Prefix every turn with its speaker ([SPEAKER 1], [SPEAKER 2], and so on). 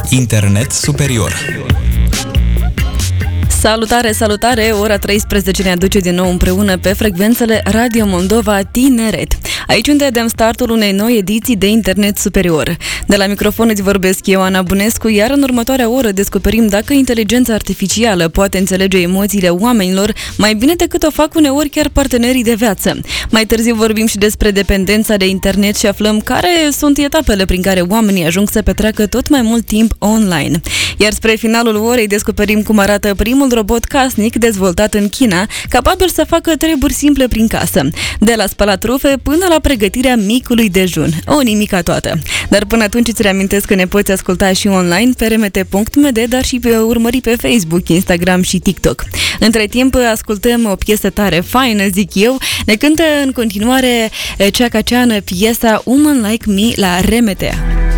[SPEAKER 1] Internet superior.
[SPEAKER 2] Salutare, salutare! Ora 13 ne aduce din nou împreună pe frecvențele Radio Moldova Tineret. Aici unde dăm startul unei noi ediții de Internet superior. De la microfon îți vorbesc eu, Ana Bunescu, iar în următoarea oră descoperim dacă inteligența artificială poate înțelege emoțiile oamenilor mai bine decât o fac uneori chiar partenerii de viață. Mai târziu vorbim și despre dependența de internet și aflăm care sunt etapele prin care oamenii ajung să petreacă tot mai mult timp online. Iar spre finalul orei descoperim cum arată primul robot casnic dezvoltat în China, capabil să facă treburi simple prin casă, de la spălat rufe până la pregătirea micului dejun. O nimica toată. Dar până atunci îți reamintesc că ne poți asculta și online pe rmt.md, dar și pe urmări pe Facebook, Instagram și TikTok. Între timp ascultăm o piesă tare faină, zic eu. Ne cântă în continuare Ceaca Ceană piesa Woman Like Me la RMT.